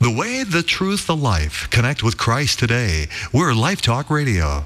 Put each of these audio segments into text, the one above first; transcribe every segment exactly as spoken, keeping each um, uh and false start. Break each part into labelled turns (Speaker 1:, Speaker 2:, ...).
Speaker 1: The way, the truth, the life. Connect with Christ today. We're Life Talk Radio.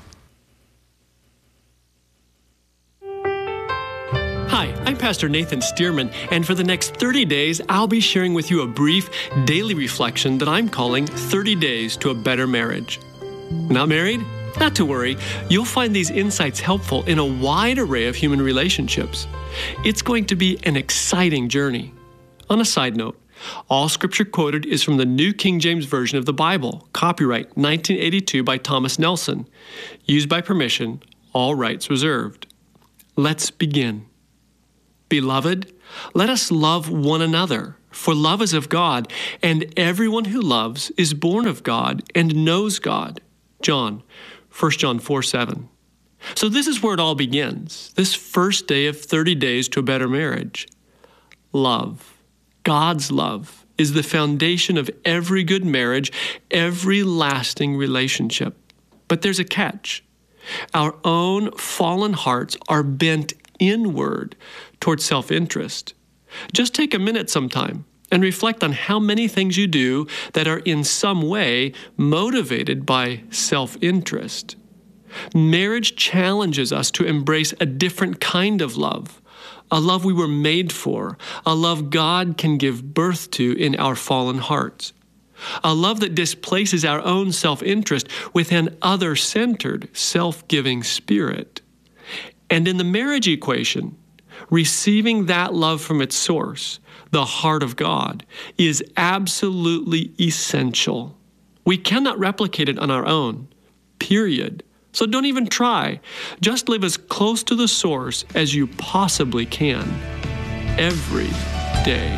Speaker 2: Hi, I'm Pastor Nathan Stearman, and for the next thirty days, I'll be sharing with you a brief daily reflection that I'm calling thirty days to a Better Marriage. Not married? Not to worry. You'll find these insights helpful in a wide array of human relationships. It's going to be an exciting journey. On a side note, all scripture quoted is from the New King James Version of the Bible, copyright nineteen eighty-two by Thomas Nelson. Used by permission, all rights reserved. Let's begin. Beloved, let us love one another, for love is of God, and everyone who loves is born of God and knows God. John, First John four seven. So this is where it all begins, this first day of thirty days to a better marriage. Love. God's love is the foundation of every good marriage, every lasting relationship. But there's a catch. Our own fallen hearts are bent inward toward self-interest. Just take a minute sometime and reflect on how many things you do that are in some way motivated by self-interest. Marriage challenges us to embrace a different kind of love. A love we were made for, a love God can give birth to in our fallen hearts. A love that displaces our own self-interest with an other-centered, self-giving spirit. And in the marriage equation, receiving that love from its source, the heart of God, is absolutely essential. We cannot replicate it on our own, period. So don't even try. Just live as close to the source as you possibly can, every day.